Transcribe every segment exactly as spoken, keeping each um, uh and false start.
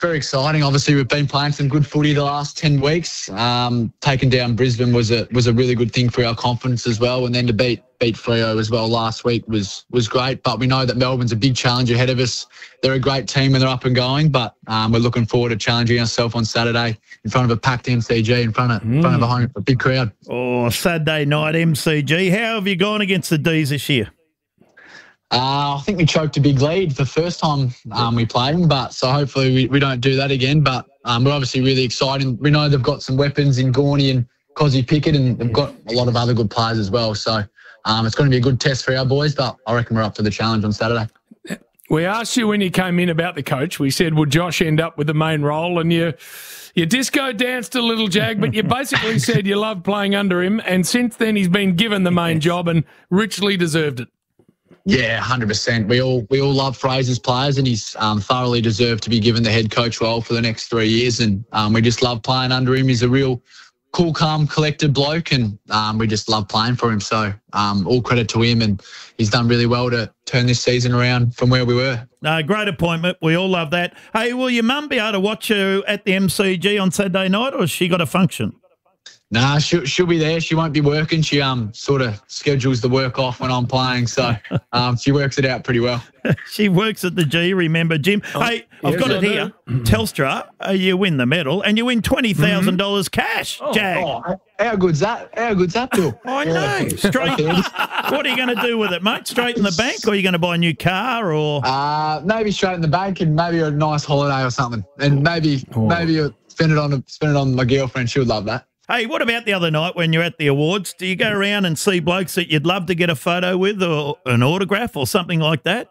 very exciting. Obviously, we've been playing some good footy the last ten weeks. Um, taking down Brisbane was a was a really good thing for our confidence as well. And then to beat beat Freo as well last week was was great. But we know that Melbourne's a big challenge ahead of us. They're a great team and they're up and going. But um, we're looking forward to challenging ourselves on Saturday in front of a packed M C G, in front of mm. in front of a, home, a big crowd. Oh, Saturday night M C G. How have you gone against the D's this year? Uh, I think we choked a big lead the first time um, we played them, but so hopefully we, we don't do that again. But um, we're obviously really excited. We know they've got some weapons in Gorney and Cozzy Pickett, and they've got a lot of other good players as well. So um, it's going to be a good test for our boys, but I reckon we're up for the challenge on Saturday. We asked you when you came in about the coach. We said, would Josh end up with the main role? And you you disco danced a little, Jag, but you basically said you loved playing under him, and since then he's been given the main job and richly deserved it. Yeah, one hundred percent. We all we all love Fraser's players, and he's um, thoroughly deserved to be given the head coach role for the next three years. And um, we just love playing under him. He's a real cool, calm, collected bloke, and um, we just love playing for him. So um, all credit to him, and he's done really well to turn this season around from where we were. No, great appointment. We all love that. Hey, will your mum be able to watch you at the M C G on Saturday night, or has she got a function? Nah, she'll, she'll be there. She won't be working. She um sort of schedules the work off when I'm playing, so um she works it out pretty well. She works at the G, remember, Jim? Oh, hey, I've got it here. Telstra, uh, you win the medal and you win twenty thousand dollars mm-hmm. cash, oh, Jag. Oh, how good's that? How good's that, Bill? I know. Straight. What are you going to do with it, mate? Straight in the bank, or are you going to buy a new car, or? Uh, maybe straight in the bank, and maybe a nice holiday or something, and maybe oh. maybe spend it on spend it on my girlfriend. She would love that. Hey, what about the other night when you're at the awards? Do you go around and see blokes that you'd love to get a photo with, or an autograph or something like that?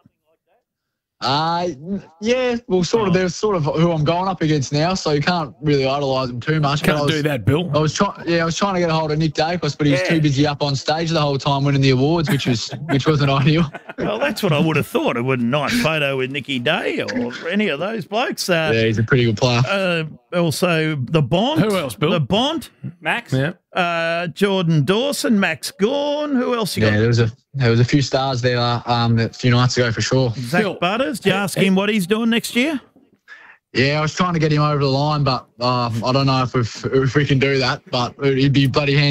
Uh, yeah, well, sort of. They're sort of who I'm going up against now, so you can't really idolise them too much. Can't was, do that, Bill. I was trying, yeah, I was trying to get a hold of Nick Dacos, but he was yeah. too busy up on stage the whole time winning the awards, which was which wasn't ideal. Well, that's what I would have thought. It would a nice photo with Nicky Day or any of those blokes. Uh, yeah, he's a pretty good player. Uh, also, the Bond. Who else, Bill? The Bond. Max. Yeah. Uh, Jordan Dawson, Max Gawn. Who else you got? Yeah, there was a there was a few stars there um, a few nights ago for sure. Zach Bill. Butters. Did you ask him what he's doing next year? Yeah, I was trying to get him over the line, but um, I don't know if, if if we can do that. But it'd be bloody handy.